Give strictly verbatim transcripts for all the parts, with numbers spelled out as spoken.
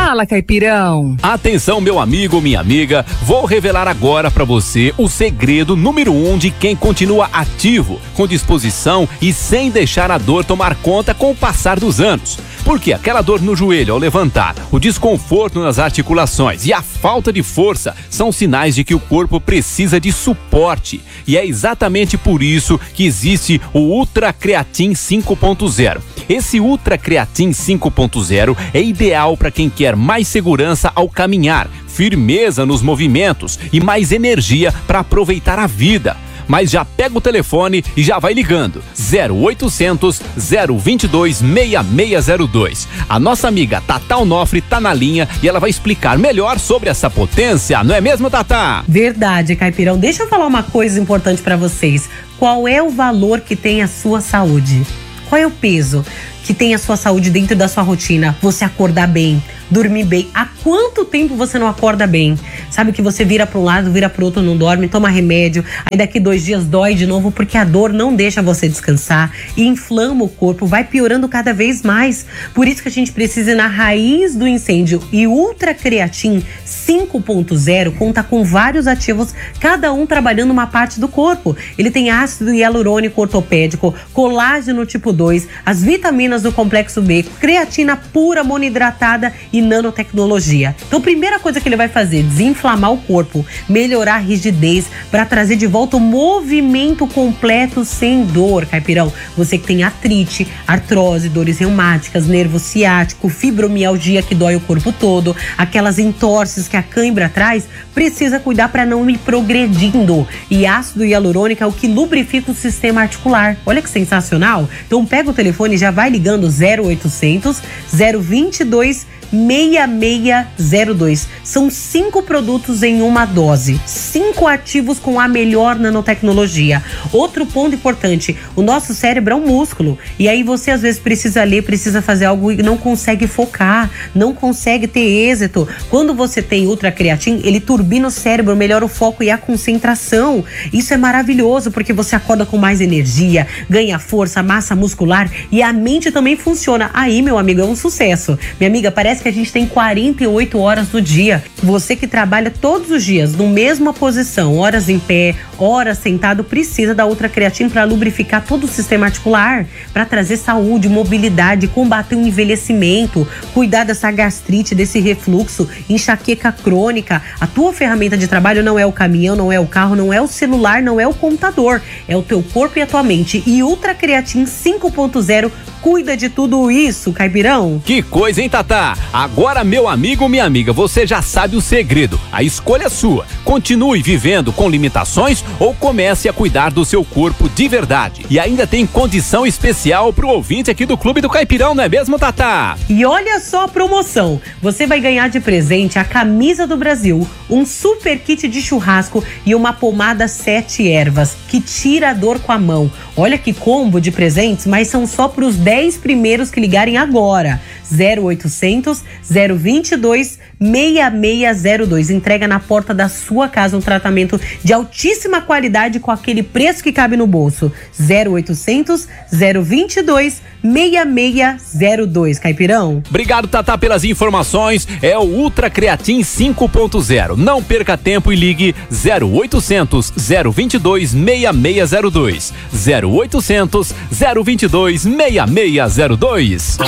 Fala, Caipirão. Atenção, meu amigo, minha amiga, vou revelar agora pra você o segredo número um de quem continua ativo, com disposição e sem deixar a dor tomar conta com o passar dos anos. Porque aquela dor no joelho ao levantar, o desconforto nas articulações e a falta de força são sinais de que o corpo precisa de suporte. E é exatamente por isso que existe o Ultra Creatin cinco ponto zero. Esse Ultra Creatin cinco ponto zero é ideal para quem quer mais segurança ao caminhar, firmeza nos movimentos e mais energia para aproveitar a vida. Mas já pega o telefone e já vai ligando. zero oitocentos, zero vinte e dois, seis seis zero dois. A nossa amiga Tatá Onofre tá na linha e ela vai explicar melhor sobre essa potência, não é mesmo, Tatá? Verdade, Caipirão. Deixa eu falar uma coisa importante pra vocês. Qual é o valor que tem a sua saúde? Qual é o peso que tem a sua saúde dentro da sua rotina? Você acordar bem, dormir bem. Há quanto tempo você não acorda bem? Sabe que você vira para um lado, vira para o outro, não dorme, toma remédio, aí daqui dois dias dói de novo porque a dor não deixa você descansar e inflama o corpo, vai piorando cada vez mais. Por isso que a gente precisa ir na raiz do incêndio. E Ultra Creatin cinco ponto zero conta com vários ativos, cada um trabalhando uma parte do corpo. Ele tem ácido hialurônico ortopédico, colágeno tipo dois, as vitaminas do complexo B, creatina pura monoidratada e nanotecnologia. Então, primeira coisa que ele vai fazer, desinflamar o corpo, melhorar a rigidez, para trazer de volta o movimento completo sem dor, Caipirão. Você que tem artrite, artrose, dores reumáticas, nervo ciático, fibromialgia que dói o corpo todo, aquelas entorses que a cãibra traz, precisa cuidar para não ir progredindo. E ácido hialurônico é o que lubrifica o sistema articular. Olha que sensacional. Então, pega o telefone e já vai ligando zero oitocentos, zero vinte e dois, seis seis zero dois. São cinco produtos em uma dose, cinco ativos com a melhor nanotecnologia. Outro ponto importante, o nosso cérebro é um músculo, e aí você às vezes precisa ler, precisa fazer algo e não consegue focar, não consegue ter êxito. Quando você tem Ultra Creatin, ele turbina o cérebro, melhora o foco e a concentração. Isso é maravilhoso, porque você acorda com mais energia, ganha força, massa muscular e a mente também funciona. Aí, meu amigo, é um sucesso. Minha amiga, parece que a gente tem quarenta e oito horas no dia. Você que trabalha todos os dias na mesma posição, horas em pé, horas sentado, precisa da Ultra Creatin para lubrificar todo o sistema articular, para trazer saúde, mobilidade, combater o envelhecimento, cuidar dessa gastrite, desse refluxo, enxaqueca crônica. A tua ferramenta de trabalho não é o caminhão, não é o carro, não é o celular, não é o computador, é o teu corpo e a tua mente. E Ultra Creatin cinco ponto zero cuida de tudo isso, Caipirão. Que coisa, hein, Tatá? Agora, meu amigo, minha amiga, você já sabe o segredo. A escolha é sua. Continue vivendo com limitações ou comece a cuidar do seu corpo de verdade. E ainda tem condição especial pro ouvinte aqui do Clube do Caipirão, não é mesmo, Tatá? E olha só a promoção. Você vai ganhar de presente a camisa do Brasil, um super kit de churrasco e uma pomada sete ervas, que tira a dor com a mão. Olha que combo de presentes, mas são só pros dez primeiros que ligarem agora. zero oitocentos, zero vinte e dois, seis seis zero dois. Entrega na porta da sua casa um tratamento de altíssima qualidade com aquele preço que cabe no bolso. zero oitocentos, zero vinte e dois, seis seis zero dois, Caipirão. Obrigado, Tatá, pelas informações. É o Ultra Creatin cinco ponto zero. Não perca tempo e ligue zero oitocentos, zero vinte e dois, seis seis zero dois. zero oitocentos, zero vinte e dois, seis seis zero dois.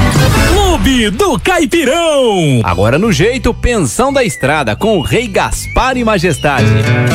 Clube do Caipirão. Agora no jeito, pensão da estrada com o Rei Gaspar e Majestade.